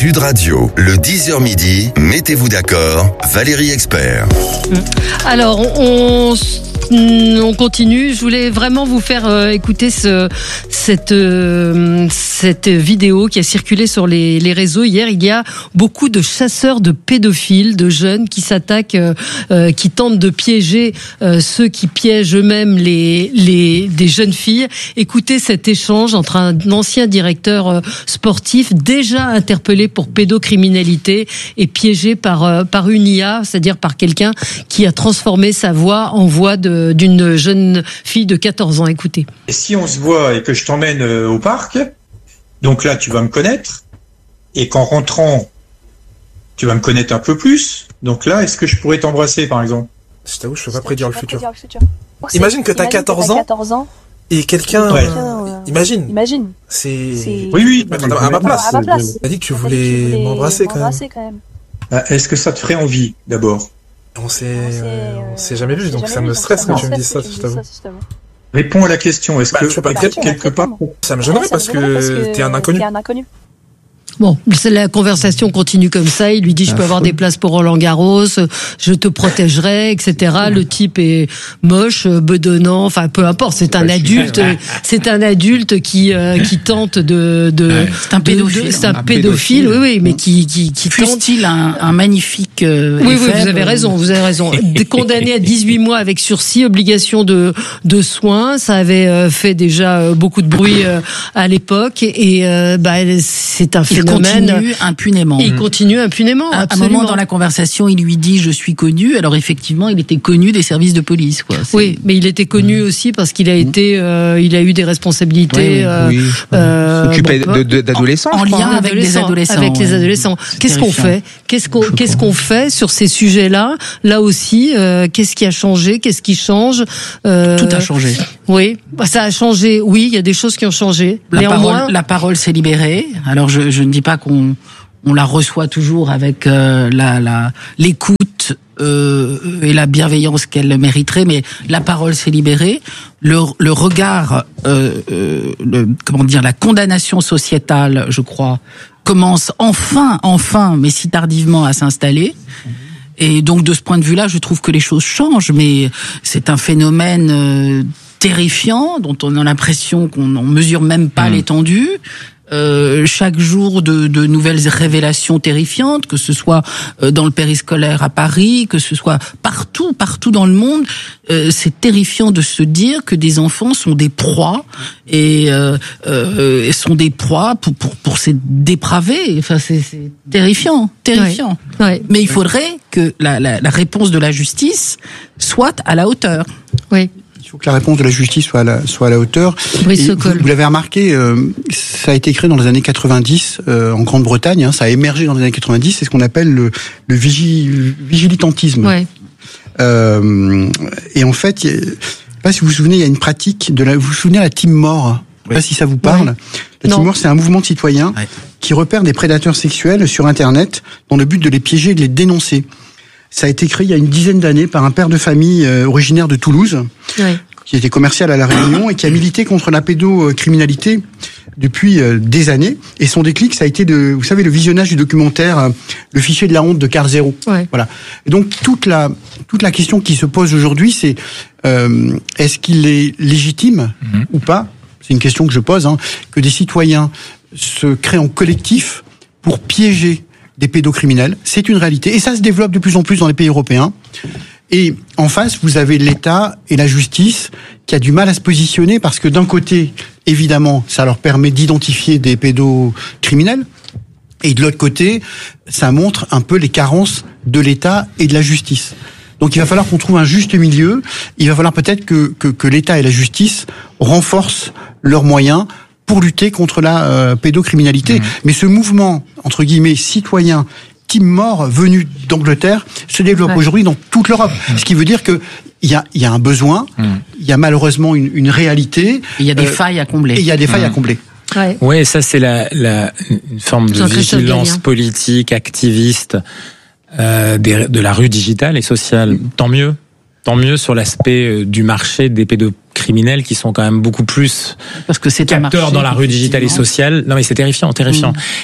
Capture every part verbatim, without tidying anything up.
Sud Radio, le dix heures midi, mettez-vous d'accord, Valérie Expert. Alors, on, on continue. Je voulais vraiment vous faire euh, écouter ce, cette, euh, cette vidéo qui a circulé sur les, les réseaux hier. Il y a beaucoup de chasseurs de pédophiles, de jeunes qui s'attaquent, euh, euh, qui tentent de piéger euh, ceux qui piègent eux-mêmes les, les, des jeunes filles. Écoutez cet échange entre un ancien directeur euh, sportif déjà interpellé pour pédocriminalité et piégé par, euh, par une I A, c'est-à-dire par quelqu'un qui a transformé sa voix en voix de, d'une jeune fille de quatorze ans. Écoutez. Et si on se voit et que je t'emmène au parc, donc là tu vas me connaître, et qu'en rentrant, tu vas me connaître un peu plus, donc là est-ce que je pourrais t'embrasser par exemple? Je t'avoue, je peux pas prédire le futur. Prédire le futur. Oh, Imagine que t'as quatorze ans, ans et quelqu'un... Ouais. Euh, imagine. Imagine. C'est... C'est... Oui, oui. À, à ma place. À ma place. T'as dit que tu voulais, voulais m'embrasser, quand, m'embrasser quand même. Ah, est-ce que ça te ferait envie d'abord? On s'est, euh, on s'est jamais vu, donc ça me stresse quand tu me dis ça, je t'avoue. Réponds à la question. Est-ce Bah, que tu fais pas quelque, quelque part Ça me gênerait parce que t'es un inconnu. T'es un inconnu. Bon, la conversation continue comme ça. Il lui dit, je peux avoir des places pour Roland Garros, je te protégerai, et cetera. Le type est moche, bedonnant, enfin peu importe. C'est un adulte, c'est un adulte qui euh, qui tente de de. Ouais. C'est un pédophile. de- c'est un, Un pédophile, pédophile. oui, oui, mais qui qui qui tente. Fût-il un, un magnifique euh, Oui, oui, Eiffel, vous avez raison, vous avez raison. Condamné à dix-huit mois avec sursis, obligation de de soins, ça avait euh, fait déjà euh, beaucoup de bruit euh, à l'époque, et euh, bah c'est un Il phénomène. continue impunément. Et il continue impunément. À un absolument. moment dans la conversation, il lui dit « je suis connu ». Alors effectivement, il était connu des services de police, quoi. C'est... Oui, mais il était connu mmh. aussi parce qu'il a été, euh, il a eu des responsabilités. Oui, euh, oui. euh, S'occuper bon, de, de, d'adolescents. en je crois, lien hein. avec des adolescents, avec les ouais. adolescents. C'est Qu'est-ce qu'on terrifiant. fait Qu'est-ce qu'on qu'est-ce qu'on fait sur ces sujets-là? Là aussi, euh, qu'est-ce qui a changé Qu'est-ce qui change euh, Tout a changé. Oui, ça a changé. Oui, il y a des choses qui ont changé. La Néanmoins, parole, la parole s'est libérée. Alors je, je ne dis pas qu'on on la reçoit toujours avec euh, la, la l'écoute euh, et la bienveillance qu'elle mériterait, mais la parole s'est libérée. Le, le regard, euh, euh, le, comment dire, la condamnation sociétale, je crois, commence enfin, enfin, mais si tardivement, à s'installer. Et donc de ce point de vue-là, je trouve que les choses changent, mais c'est un phénomène euh, terrifiant dont on a l'impression qu'on ne mesure même pas mmh. l'étendue. Euh, chaque jour de, de nouvelles révélations terrifiantes, que ce soit dans le périscolaire à Paris, que ce soit partout, partout dans le monde. Euh, c'est terrifiant de se dire que des enfants sont des proies et euh, euh, sont des proies pour pour, pour ces dépravés. Enfin, c'est, c'est terrifiant, terrifiant. Ouais. Ouais. Mais il faudrait que la, la, la réponse de la justice soit à la hauteur. Oui. Il faut que la réponse de la justice soit à la, soit à la hauteur. Brice vous, vous l'avez remarqué, euh, ça a été créé dans les années quatre-vingt-dix euh, en Grande-Bretagne. Hein, ça a émergé dans les années quatre-vingt-dix. C'est ce qu'on appelle le, le vigi, vigilitantisme. Ouais. Euh, et en fait, je ne sais pas si vous vous souvenez, il y a une pratique de la. Vous vous souvenez de la Team More? Je ne sais pas si ça vous parle. Ouais. La non. Team More, c'est un mouvement de citoyens ouais. qui repère des prédateurs sexuels sur Internet dans le but de les piéger et de les dénoncer. Ça a été créé il y a une dizaine d'années par un père de famille euh, originaire de Toulouse, oui. qui était commercial à La Réunion et qui a milité contre la pédocriminalité depuis euh, des années. Et son déclic, ça a été de, vous savez, le visionnage du documentaire euh, Le fichier de la honte de Carl Zero. Oui. Voilà. Et donc toute la toute la question qui se pose aujourd'hui, c'est euh, est-ce qu'il est légitime mmh. ou pas? C'est une question que je pose, hein, que des citoyens se créent en collectif pour piéger des pédocriminels, c'est une réalité. Et ça se développe de plus en plus dans les pays européens. Et en face, vous avez l'État et la justice qui a du mal à se positionner parce que d'un côté, évidemment, ça leur permet d'identifier des pédocriminels. Et de l'autre côté, ça montre un peu les carences de l'État et de la justice. Donc il va falloir qu'on trouve un juste milieu. Il va falloir peut-être que, que, que l'État et la justice renforcent leurs moyens pour lutter contre la euh, pédocriminalité. Mmh. Mais ce mouvement, entre guillemets, citoyen, Team More, venu d'Angleterre, se développe ouais. aujourd'hui dans toute l'Europe. Mmh. Ce qui veut dire que il y a, y a un besoin, il mmh. y a malheureusement une, une réalité. Il y a des euh, failles à combler. Et il y a des failles mmh. à combler. Ouais. ouais, ça c'est la, la une forme de vigilance politique, activiste euh, des, de la rue digitale et sociale. Tant mieux. Tant mieux sur l'aspect du marché des pédocriminels qui sont quand même beaucoup plus parce que c'est capteurs marché, dans la rue digitale et sociale. Non mais c'est terrifiant, terrifiant. Mmh.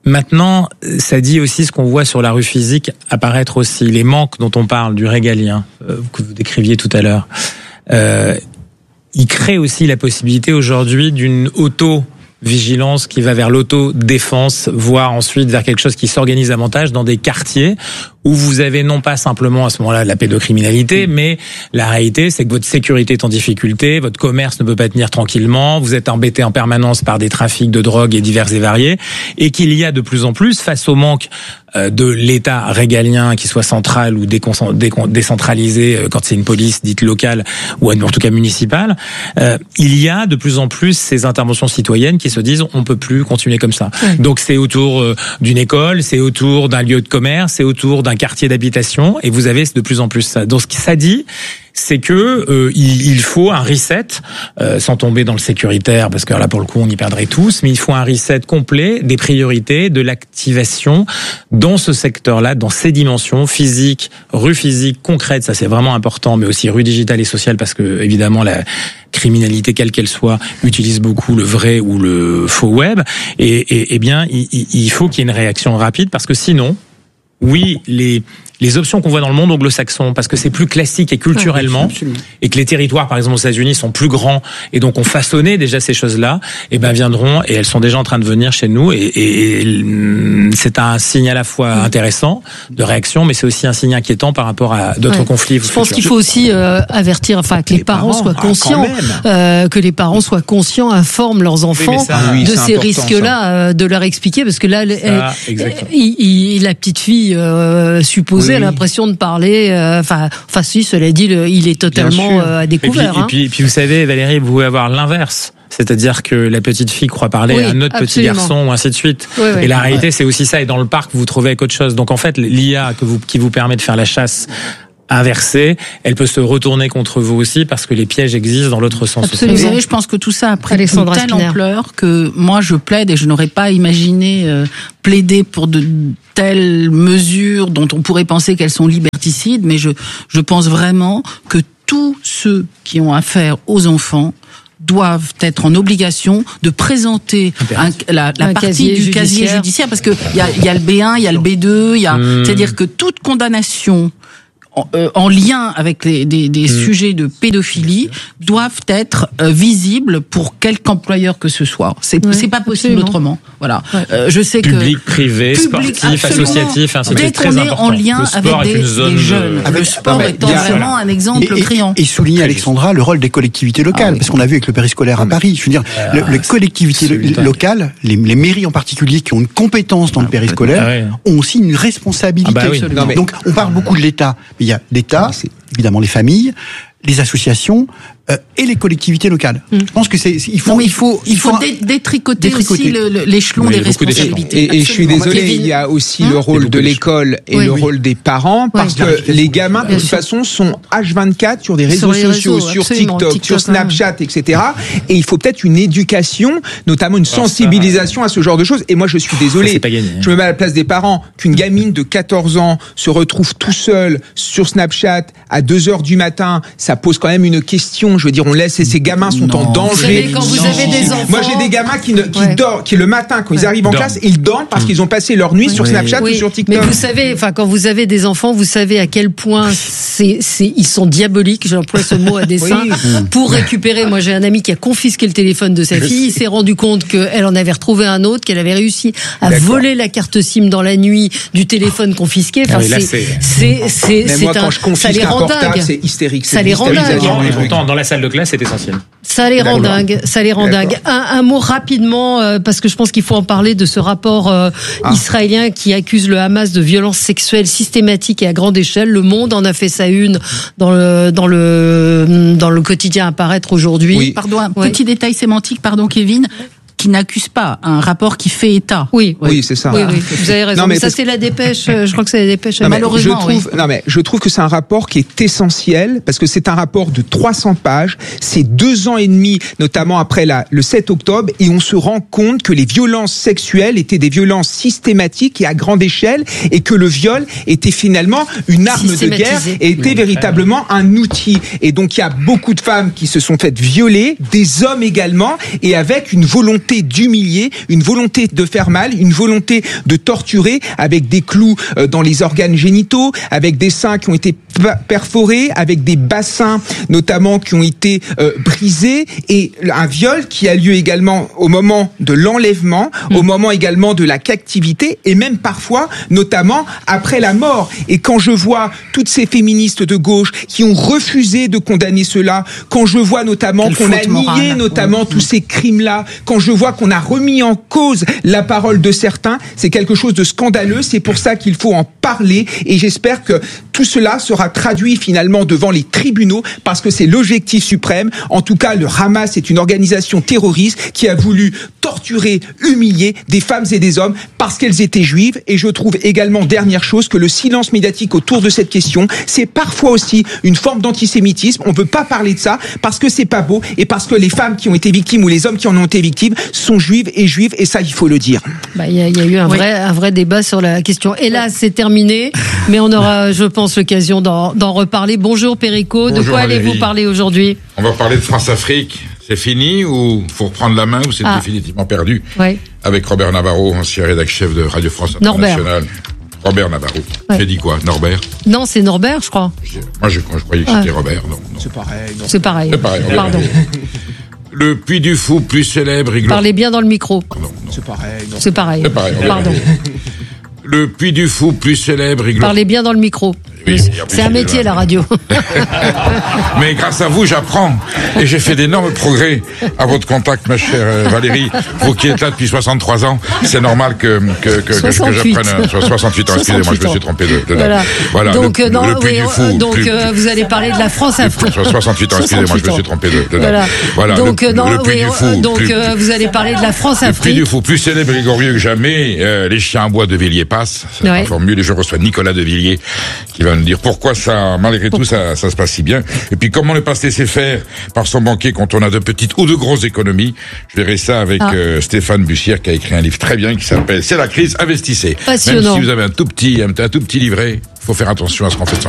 Maintenant, ça dit aussi ce qu'on voit sur la rue physique apparaître aussi. Les manques dont on parle, du régalien, euh, que vous décriviez tout à l'heure, euh, il crée aussi la possibilité aujourd'hui d'une auto-vigilance qui va vers l'autodéfense, voire ensuite vers quelque chose qui s'organise davantage dans des quartiers où vous avez non pas simplement à ce moment-là de la pédocriminalité, mais la réalité, c'est que votre sécurité est en difficulté, votre commerce ne peut pas tenir tranquillement, vous êtes embêté en permanence par des trafics de drogue et divers et variés, et qu'il y a de plus en plus, face au manque de l'État régalien, qui soit central ou décentralisé, quand c'est une police dite locale ou en tout cas municipale, euh, il y a de plus en plus ces interventions citoyennes qui se disent on peut plus continuer comme ça. Oui. Donc c'est autour euh, d'une école, c'est autour d'un lieu de commerce, c'est autour d'un quartier d'habitation, et vous avez de plus en plus ça. Donc ce que ça dit, c'est que euh, il, il faut un reset, euh, sans tomber dans le sécuritaire, parce que là pour le coup on y perdrait tous, mais il faut un reset complet des priorités, de l'activation dans ce secteur-là, dans ces dimensions physiques, rue physique, concrète, ça c'est vraiment important, mais aussi rue digitale et sociale, parce que évidemment la criminalité, quelle qu'elle soit, utilise beaucoup le vrai ou le faux web, et, et, et bien il, il faut qu'il y ait une réaction rapide, parce que sinon, oui, les les options qu'on voit dans le monde anglo-saxon, parce que c'est plus classique et culturellement, oui, et que les territoires, par exemple aux États-Unis, sont plus grands et donc ont façonné déjà ces choses-là, et ben viendront, et elles sont déjà en train de venir chez nous, et, et, et c'est un signe à la fois intéressant de réaction, mais c'est aussi un signe inquiétant par rapport à d'autres ouais. conflits. Je pense qu'il faut aussi euh, avertir, enfin que les, les parents, parents soient conscients, ah, euh, que les parents soient conscients, informent leurs enfants oui, ça, oui, de ces risques-là, euh, de leur expliquer, parce que là, ça, elle, il, il, la petite fille euh, suppose. Vous avez l'impression de parler, enfin, euh, enfin si, cela dit, le, il est totalement euh, à découvert. Et puis, hein. et, puis, et puis, vous savez, Valérie, vous pouvez avoir l'inverse. C'est-à-dire que la petite fille croit parler oui, à un autre absolument. Petit garçon, ou ainsi de suite. Oui, oui. Et la réalité, ouais. c'est aussi ça. Et dans le parc, vous trouvez avec autre chose. Donc en fait, l'I A que vous, qui vous permet de faire la chasse inversée, elle peut se retourner contre vous aussi, parce que les pièges existent dans l'autre sens. Absolument. Vous savez, je pense que tout ça a pris une telle ampleur que moi je plaide, et je n'aurais pas imaginé euh, plaider pour de telles mesures dont on pourrait penser qu'elles sont liberticides, mais je, je pense vraiment que tous ceux qui ont affaire aux enfants doivent être en obligation de présenter un, la, la un partie casier du judiciaire. casier judiciaire, parce que il y a, y a le B un, il y a le B deux, il y a, mmh. c'est-à-dire que toute condamnation En, euh, en lien avec les, des, des mmh. sujets de pédophilie doivent être euh, visibles pour quelque employeur que ce soit. C'est, ouais, c'est pas possible absolument. Autrement. Voilà. Ouais. Euh, je sais public, que privé, public, sportif, associatif, hein, c'est très important. En lien avec des, des jeunes. Avec, le sport non, étant vraiment voilà. un exemple et, criant. Et, et souligner, Alexandra, le rôle des collectivités locales, ah, oui. parce qu'on a vu avec le périscolaire à Paris. Je veux dire, ah, le, les collectivités lo- locales, les, les mairies en particulier, qui ont une compétence dans ah, le périscolaire, ah, ouais. ont aussi une responsabilité. Ah, bah, oui. non, mais... Donc, on parle beaucoup de l'État. Il y a l'État, c'est évidemment les familles, les associations euh, et les collectivités locales. Mmh. Je pense que c'est, il faut, non, il faut, il faut, il faut détricoter, détricoter aussi le, le, l'échelon oui, des responsabilités. Et, et je suis désolé, Kevin. Il y a aussi mmh. le rôle de l'école et oui, le oui. rôle des parents, parce oui. que les gamins, de toute façon, sont H vingt-quatre sur des réseaux sur sociaux, réseaux, sur TikTok, TikTok, sur Snapchat, et cetera. Et il faut peut-être une éducation, notamment une Alors sensibilisation ça, à ce genre de choses. Et moi, je suis désolé, ça, gagné, hein. je me mets à la place des parents, qu'une gamine de quatorze ans se retrouve tout seul sur Snapchat à deux heures du matin, ça pose quand même une question. Je veux dire, on laisse, et ces gamins sont non. en danger. Vous savez, quand vous non. avez des enfants... Moi, j'ai des gamins qui, ne, qui ouais. dorment, qui le matin, quand ouais. ils arrivent en Dorme. classe, ils dorment parce mmh. qu'ils ont passé leur nuit oui. sur Snapchat oui. ou sur TikTok. Mais vous savez, enfin, quand vous avez des enfants, vous savez à quel point c'est, c'est, ils sont diaboliques, j'emploie ce mot à dessein, oui. pour récupérer. Moi, j'ai un ami qui a confisqué le téléphone de sa fille. Il s'est rendu compte qu'elle en avait retrouvé un autre, qu'elle avait réussi à D'accord. voler la carte SIM dans la nuit du téléphone confisqué. Enfin, oui, là, c'est, c'est, c'est, c'est, moi, un, quand je confisque ça les rend dingues. C'est hystérique. Ça les rend dingues. Pourtant, dans la salle de classe, c'est essentiel. Ça les rend dingues, ça les rend dingues. Un, un mot rapidement, euh, parce que je pense qu'il faut en parler de ce rapport euh, ah. israélien qui accuse le Hamas de violences sexuelles systématiques et à grande échelle. Le Monde en a fait sa une dans le dans le dans le quotidien à paraître aujourd'hui. Oui. Pardon, un oui. petit détail sémantique, pardon Kevin. Qui n'accuse pas, un rapport qui fait état. Oui, oui, oui c'est ça. Oui, oui, vous avez raison. Non, mais ça, c'est la dépêche. Je crois que c'est la dépêche. Non, malheureusement. Je trouve, oui. Non, mais je trouve que c'est un rapport qui est essentiel parce que c'est un rapport de trois cents pages. C'est deux ans et demi, notamment après la, le sept octobre, et on se rend compte que les violences sexuelles étaient des violences systématiques et à grande échelle, et que le viol était finalement une arme de guerre et était oui. véritablement un outil. Et donc, il y a beaucoup de femmes qui se sont faites violer, des hommes également, et avec une volonté volonté d'humilier, une volonté de faire mal, une volonté de torturer avec des clous dans les organes génitaux, avec des seins qui ont été perforés, avec des bassins notamment qui ont été euh, brisés, et un viol qui a lieu également au moment de l'enlèvement, mmh. au moment également de la captivité, et même parfois, notamment après la mort. Et quand je vois toutes ces féministes de gauche qui ont refusé de condamner cela, quand je vois notamment Quelle qu'on a nié morale. notamment mmh. tous ces crimes-là, quand je vois qu'on a remis en cause la parole de certains, c'est quelque chose de scandaleux. C'est pour ça qu'il faut en parler, et j'espère que tout cela sera traduit finalement devant les tribunaux, parce que c'est l'objectif suprême. En tout cas, le Hamas est une organisation terroriste qui a voulu torturer, humilier des femmes et des hommes parce qu'elles étaient juives. Et je trouve également, dernière chose, que le silence médiatique autour de cette question, c'est parfois aussi une forme d'antisémitisme. On ne peut pas parler de ça parce que c'est pas beau, et parce que les femmes qui ont été victimes ou les hommes qui en ont été victimes sont juives et juives, et ça, il faut le dire. Bah, il y a, il y a eu un oui. vrai, un vrai débat sur la question. Et là, c'est terminé, mais on aura, je pense, l'occasion d'en, d'en reparler. Bonjour Perico, de quoi Valérie. allez-vous parler aujourd'hui ? On va parler de France-Afrique. C'est fini ou faut reprendre la main ou c'est ah. définitivement perdu ? Oui. Avec Robert Navarro, ancien rédacteur chef de Radio France Internationale. Norbert. Robert Navarro. Ouais. J'ai dit quoi ? Norbert ? Non, c'est Norbert, je crois. J'ai... Moi, je, je croyais que c'était ah. Robert. Non, non. C'est pareil. Non. C'est pareil. C'est pareil. Pardon. Le Puy du Fou plus célèbre. Glo... Parlez bien dans le micro. Non, non. C'est pareil. Non. C'est pareil. C'est pareil. Pardon. Le Puy du Fou plus célèbre. Glo... Parlez bien dans le micro. Oui, c'est un métier, la radio. Mais grâce à vous, j'apprends. Et j'ai fait d'énormes progrès à votre contact, ma chère Valérie. Vous qui êtes là depuis soixante-trois ans, c'est normal que, que, que, que j'apprenne. soixante-huit ans, excusez-moi, je me suis trompé de, de voilà. voilà. Donc, le, non, le Puy oui, du Fou. Donc, plus, euh, vous allez parler de la France-Afrique. soixante-huit ans, excusez-moi, je me suis trompé de, de voilà. voilà. Donc, le, non, le Puy oui, du Fou. Donc, plus, euh, vous allez parler de la France-Afrique. Le Puy du Fou, plus célèbre et glorieux que jamais. Euh, les chiens à bois de Villiers passent. C'est ouais. la formule. Et je reçois Nicolas de Villiers qui va nous dire pourquoi ça, malgré tout, ça, ça se passe si bien. Et puis, comment ne pas se laisser faire par son banquier quand on a de petites ou de grosses économies. Je verrai ça avec ah. euh, Stéphane Bussière qui a écrit un livre très bien qui s'appelle C'est la crise, investissez. Passionnant. Même si vous avez un tout petit, un, un tout petit livret, il faut faire attention à ce qu'on fait.